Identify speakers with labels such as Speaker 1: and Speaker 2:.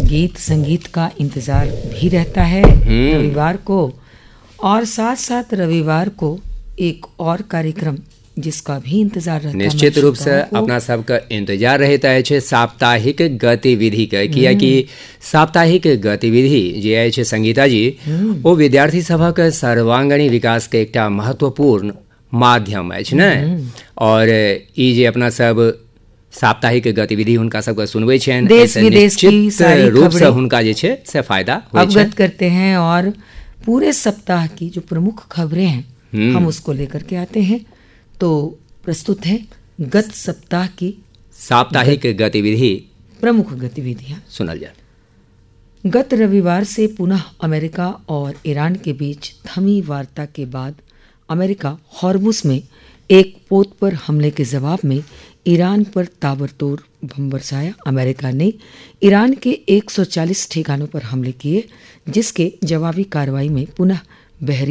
Speaker 1: गीत संगीत का इंतज़ार भी रहता है रविवार को, और साथ साथ रविवार को एक और कार्यक्रम जिसका भी इंतजार रहता है।
Speaker 2: निश्चित रूप से अपना सबका इंतजार रहता है साप्ताहिक गतिविधि का, कियाकि साप्ताहिक गतिविधि जे है संगीता जी वो विद्यार्थी सभा के सर्वांगीण विकास के एक महत्वपूर्ण माध्यम है ने। और ई जे अपना सब साप्ताहिक गतिविधि हुनका सबके सुनबै छन,
Speaker 1: देश विदेश की सारी
Speaker 2: रूप से हुनका जे छे से फायदा
Speaker 1: अवगत करते हैं, और पूरे सप्ताह की जो प्रमुख खबरें हैं हम उसको लेकर के आते हैं। तो प्रस्तुत है गत सप्ताह की
Speaker 2: साप्ताहिक गतिविधि,
Speaker 1: प्रमुख गतिविधियां
Speaker 2: सुनल जाए।
Speaker 1: गत रविवार से पुनः अमेरिका और ईरान के बीच थमी वार्ता के बाद अमेरिका हॉर्मुज में एक पोत पर हमले के जवाब में ईरान पर ताबड़तोड़ बम बरसाया। अमेरिका ने ईरान के 140 ठिकानों पर हमले किए, जिसके जवाबी कार्रवाई में पुनः बहरी